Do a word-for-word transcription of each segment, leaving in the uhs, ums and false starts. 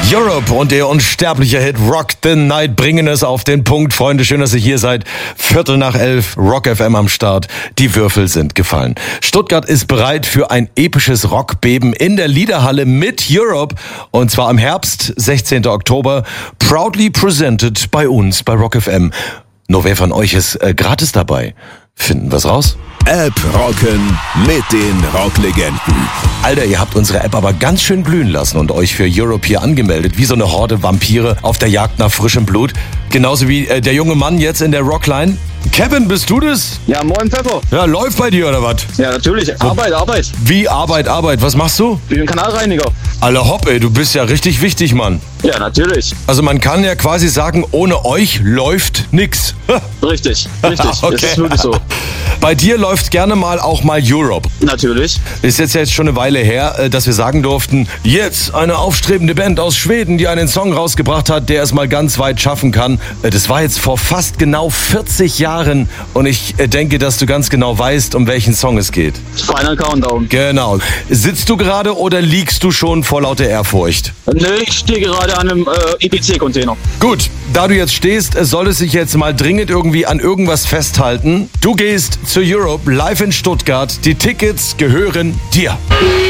Europe und der unsterbliche Hit Rock the Night bringen es auf den Punkt. Freunde, schön, dass ihr hier seid. Viertel nach elf, Rock F M am Start. Die Würfel sind gefallen. Stuttgart ist bereit für ein episches Rockbeben in der Liederhalle mit Europe. Und zwar im Herbst, sechzehnten Oktober. Proudly presented bei uns bei Rock F M. Nur wer von euch ist äh, gratis dabei? Finden wir's raus? App rocken mit den Rocklegenden. Alter, ihr habt unsere App aber ganz schön blühen lassen und euch für Europe hier angemeldet. Wie so eine Horde Vampire auf der Jagd nach frischem Blut. Genauso wie äh, der junge Mann jetzt in der Rockline. Kevin, bist du das? Ja, moin Pfeffer. Ja, läuft bei dir oder was? Ja, natürlich. Arbeit, Arbeit. Wie Arbeit, Arbeit? Was machst du? Ich bin Kanalreiniger. Alter Hopp, ey, du bist ja richtig wichtig, Mann. Ja, natürlich. Also man kann ja quasi sagen, ohne euch läuft nix. Richtig, richtig. Okay. Das ist wirklich so. Bei dir läuft gerne mal auch mal Europe. Natürlich. Ist jetzt jetzt schon eine Weile her, dass wir sagen durften, jetzt eine aufstrebende Band aus Schweden, die einen Song rausgebracht hat, der es mal ganz weit schaffen kann. Das war jetzt vor fast genau vierzig Jahren und ich denke, dass du ganz genau weißt, um welchen Song es geht. Final Countdown. Genau. Sitzt du gerade oder liegst du schon vor lauter Ehrfurcht? Nee, ich stehe gerade an einem äh, I P C-Container. Gut, da du jetzt stehst, soll es sich jetzt mal dringend irgendwie an irgendwas festhalten. Du gehst zu Europe live in Stuttgart. Die Tickets gehören dir.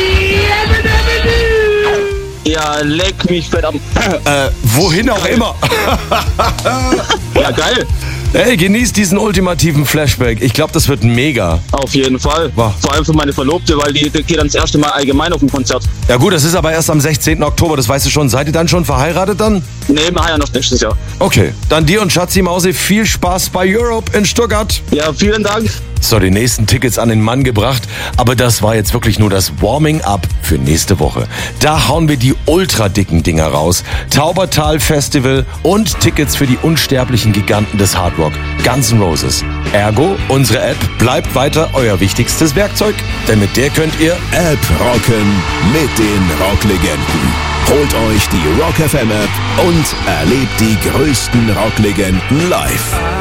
Ja, leck mich fett am... Äh, wohin auch immer. Ja, geil. Hey, genieß diesen ultimativen Flashback. Ich glaube, das wird mega. Auf jeden Fall. Wow. Vor allem für meine Verlobte, weil die, die geht dann das erste Mal allgemein auf ein Konzert. Ja gut, das ist aber erst am sechzehnten Oktober, das weißt du schon. Seid ihr dann schon verheiratet dann? Nee, wir heiraten noch nächstes Jahr. Okay, dann dir und Schatzi Mausi viel Spaß bei Europe in Stuttgart. Ja, vielen Dank. So, die nächsten Tickets an den Mann gebracht, aber das war jetzt wirklich nur das Warming-up für nächste Woche. Da hauen wir die ultra dicken Dinger raus. Taubertal Festival und Tickets für die unsterblichen Giganten des Hard Rock, Guns N' Roses. Ergo, unsere App bleibt weiter euer wichtigstes Werkzeug, denn mit der könnt ihr App rocken mit den Rocklegenden. Holt euch die Rock F M App und erlebt die größten Rocklegenden live.